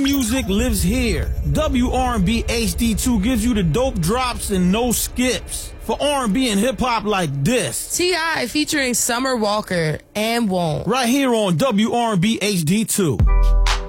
music lives here. WRB HD2 gives you the dope drops and no skips. For R&B and hip-hop like this. T.I. featuring Summer Walker and Won't. Right here on WRB HD2.